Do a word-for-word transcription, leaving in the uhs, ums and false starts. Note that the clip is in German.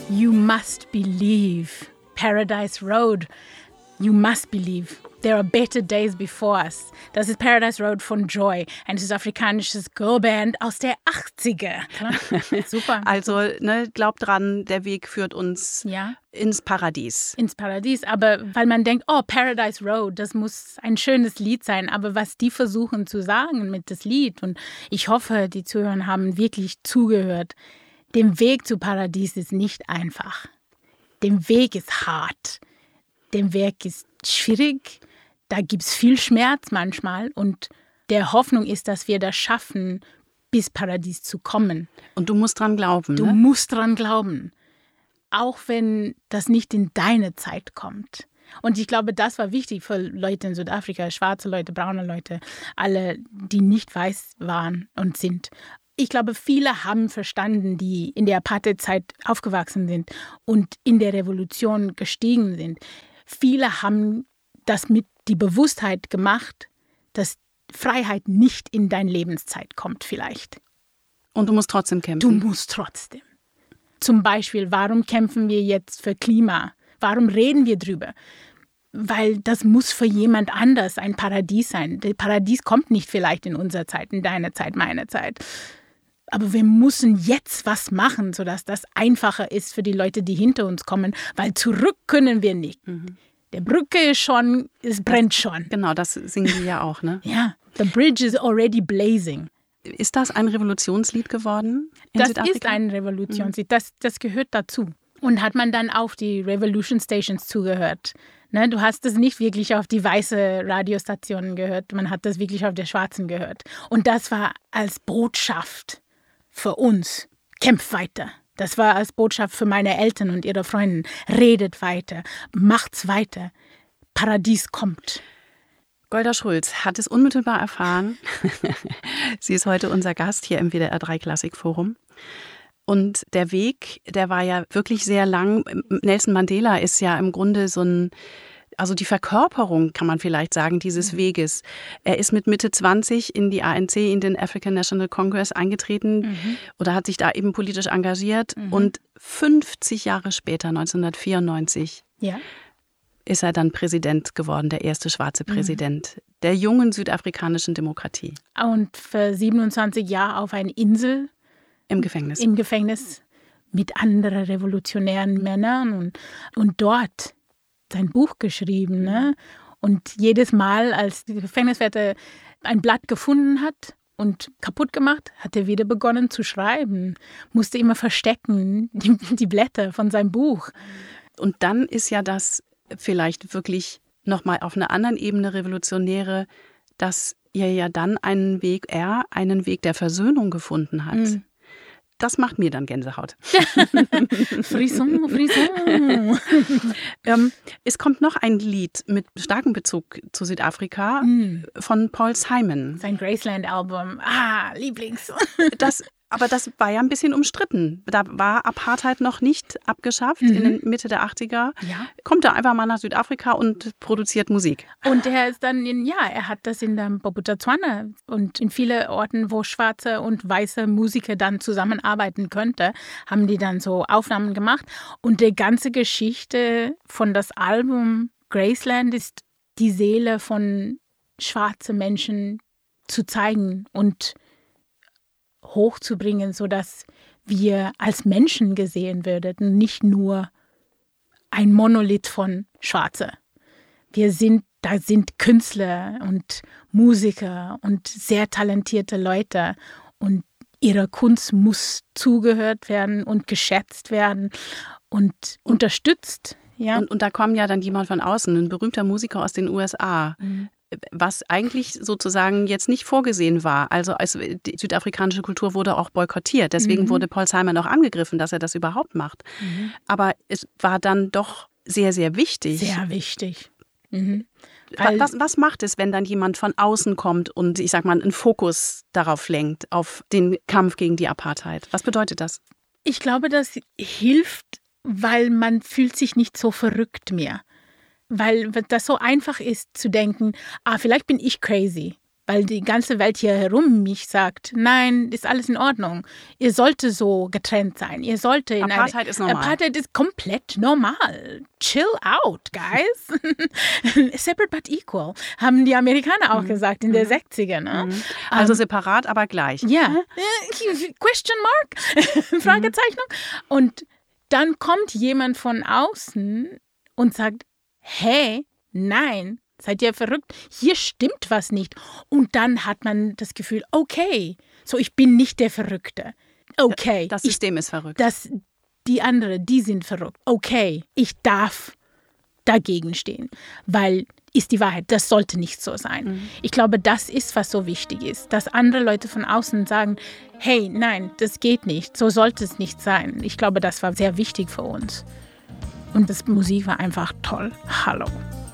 You must believe. Paradise Road. You must believe. There are better days before us. Das ist Paradise Road von Joy, ein südafrikanisches Girlband aus der achtziger. Klar. Super. Also, ne, glaubt dran, der Weg führt uns ja. ins Paradies. Ins Paradies, aber weil man denkt, oh, Paradise Road, das muss ein schönes Lied sein. Aber was die versuchen zu sagen mit das Lied, und ich hoffe, die Zuhörer haben wirklich zugehört, der Weg zu Paradies ist nicht einfach. Der Weg ist hart. Der Weg ist schwierig. Da gibt es viel Schmerz manchmal. Und der Hoffnung ist, dass wir das schaffen, bis Paradies zu kommen. Und du musst dran glauben. Du ne? musst dran glauben. Auch wenn das nicht in deine Zeit kommt. Und ich glaube, das war wichtig für Leute in Südafrika, schwarze Leute, braune Leute, alle, die nicht weiß waren und sind. Ich glaube, viele haben verstanden, die in der Apartheid-Zeit aufgewachsen sind und in der Revolution gestiegen sind. Viele haben das mit die Bewusstheit gemacht, dass Freiheit nicht in deine Lebenszeit kommt vielleicht. Und du musst trotzdem kämpfen. Du musst trotzdem. Zum Beispiel, warum kämpfen wir jetzt für Klima? Warum reden wir drüber? Weil das muss für jemand anders ein Paradies sein. Das Paradies kommt nicht vielleicht in unserer Zeit, in deiner Zeit, meiner Zeit. Aber wir müssen jetzt was machen, sodass das einfacher ist für die Leute, die hinter uns kommen, weil zurück können wir nicht. Mhm. Der Brücke ist schon, es brennt das, schon. Genau, das singen die ja auch, ne? Ja, the bridge is already blazing. Ist das ein Revolutionslied geworden in das Südafrika? ist ein Revolutionslied, das, das gehört dazu. Und hat man dann auf die Revolution Stations zugehört. Ne, du hast es nicht wirklich auf die weiße Radiostationen gehört, man hat das wirklich auf der schwarzen gehört. Und das war als Botschaft für uns. Kämpft weiter. Das war als Botschaft für meine Eltern und ihre Freunde. Redet weiter, macht's weiter. Paradies kommt. Golda Schulz hat es unmittelbar erfahren. Sie ist heute unser Gast hier im W D R drei Klassikforum. Und der Weg, der war ja wirklich sehr lang. Nelson Mandela ist ja im Grunde so ein, also die Verkörperung, kann man vielleicht sagen, dieses Weges. Er ist mit Mitte zwanzig in die A N C, in den African National Congress eingetreten mhm. oder hat sich da eben politisch engagiert. Mhm. Und fünfzig Jahre später, neunzehnhundertvierundneunzig, ja. ist er dann Präsident geworden, der erste schwarze Präsident mhm. der jungen südafrikanischen Demokratie. Und für siebenundzwanzig Jahre auf einer Insel. Im Gefängnis. Im Gefängnis mit anderen revolutionären Männern und, und dort sein Buch geschrieben. Ne? Und jedes Mal, als die Gefängniswärter ein Blatt gefunden hat und kaputt gemacht, hat er wieder begonnen zu schreiben. Musste immer verstecken, die, die Blätter von seinem Buch. Und dann ist ja das vielleicht wirklich nochmal auf einer anderen Ebene revolutionäre, dass er ja dann einen Weg, er einen Weg der Versöhnung gefunden hat. Mhm. Das macht mir dann Gänsehaut. Frisson, Frisson. ähm, es kommt noch ein Lied mit starkem Bezug zu Südafrika mm. von Paul Simon. Sein Graceland-Album. Ah, Lieblings. Das, aber das war ja ein bisschen umstritten. Da war Apartheid noch nicht abgeschafft, mhm. in den Mitte der achtziger. Ja. Kommt er einfach mal nach Südafrika und produziert Musik. Und er ist dann, in, ja, er hat das in der Bophuthatswana und in vielen Orten, wo schwarze und weiße Musiker dann zusammenarbeiten könnten, haben die dann so Aufnahmen gemacht. Und die ganze Geschichte von das Album Graceland ist die Seele von schwarzen Menschen zu zeigen und hochzubringen, sodass wir als Menschen gesehen würden, nicht nur ein Monolith von Schwarze. Wir sind, da sind Künstler und Musiker und sehr talentierte Leute und ihre Kunst muss zugehört werden und geschätzt werden und unterstützt. Ja. Und, und da kommt ja dann jemand von außen, ein berühmter Musiker aus den U S A, mhm. was eigentlich sozusagen jetzt nicht vorgesehen war. Also als die südafrikanische Kultur wurde auch boykottiert. Deswegen mhm. wurde Paul Simon auch angegriffen, dass er das überhaupt macht. Mhm. Aber es war dann doch sehr, sehr wichtig. Sehr wichtig. Mhm. Was, was macht es, wenn dann jemand von außen kommt und, ich sag mal, einen Fokus darauf lenkt, auf den Kampf gegen die Apartheid? Was bedeutet das? Ich glaube, das hilft, weil man fühlt sich nicht so verrückt mehr. Weil das so einfach ist zu denken, ah, vielleicht bin ich crazy, weil die ganze Welt hier herum mich sagt, nein, ist alles in Ordnung. Ihr sollte so getrennt sein. Ihr sollte in Apartheid eine, ist normal. Apartheid ist komplett normal. Chill out, guys. Separate but equal, haben die Amerikaner auch mhm. gesagt in mhm. den sechziger. Ne? Mhm. Also um, separat, aber gleich. Ja. Question mark? Fragezeichnung. Mhm. Und dann kommt jemand von außen und sagt, hey, nein, seid ihr verrückt? Hier stimmt was nicht. Und dann hat man das Gefühl, okay, so ich bin nicht der Verrückte. Okay. Das System ich, ist verrückt. Das, die anderen, die sind verrückt. Okay, ich darf dagegen stehen, weil ist die Wahrheit, das sollte nicht so sein. Mhm. Ich glaube, das ist, was so wichtig ist, dass andere Leute von außen sagen, hey, nein, das geht nicht, so sollte es nicht sein. Ich glaube, das war sehr wichtig für uns. Und das Musik war einfach toll. Hallo.